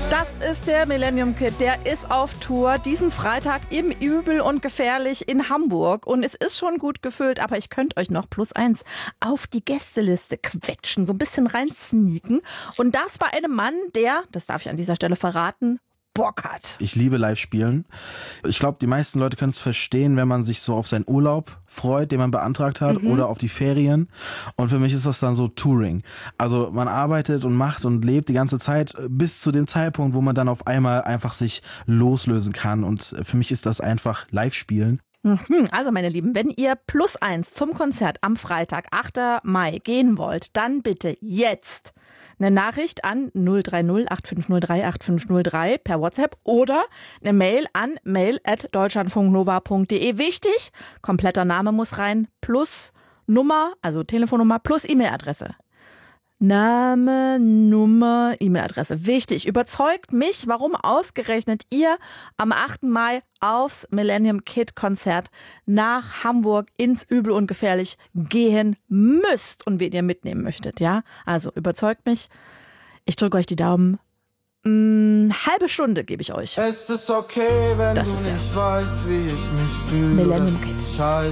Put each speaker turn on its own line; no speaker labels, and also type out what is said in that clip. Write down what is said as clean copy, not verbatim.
Das ist der Millennium Kid, der ist auf Tour diesen Freitag im Übel und Gefährlich in Hamburg. Und es ist schon gut gefüllt, aber ich könnte euch noch +1 auf die Gästeliste quetschen, so ein bisschen reinsneaken. Und das bei einem Mann, der, das darf ich an dieser Stelle verraten, Bock hat.
Ich liebe Live-Spielen. Ich glaube, die meisten Leute können es verstehen, wenn man sich so auf seinen Urlaub freut, den man beantragt hat, oder auf die Ferien. Und für mich ist das dann so Touring. Also man arbeitet und macht und lebt die ganze Zeit bis zu dem Zeitpunkt, wo man dann auf einmal einfach sich loslösen kann. Und für mich ist das einfach Live-Spielen.
Also meine Lieben, wenn ihr +1 zum Konzert am Freitag, 8. Mai gehen wollt, dann bitte jetzt eine Nachricht an 030 8503 8503 per WhatsApp oder eine Mail an mail@deutschlandfunknova.de. Wichtig, kompletter Name muss rein, plus Nummer, also Telefonnummer, plus E-Mail-Adresse. Name, Nummer, E-Mail-Adresse. Wichtig. Überzeugt mich, warum ausgerechnet ihr am 8. Mai aufs Millennium Kid Konzert nach Hamburg ins Übel und Gefährlich gehen müsst und wen ihr mitnehmen möchtet, ja? Also überzeugt mich. Ich drücke euch die Daumen. Halbe Stunde gebe ich euch.
Es ist okay, wenn
Das
du
ist ja
nicht weißt, wie ich mich fühle.
Millennium Kid.